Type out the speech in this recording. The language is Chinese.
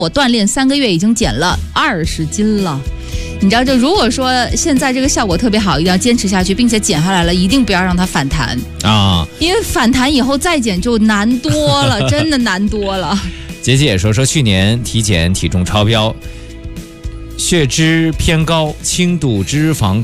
我锻炼3个月已经减了20斤了。你知道，就如果说现在这个效果特别好，一定要坚持下去，并且减下来了，一定不要让它反弹啊，因为反弹以后再减就难多了，真的难多了。 杰姐也说去年体检体重超标，血脂偏高，轻度脂肪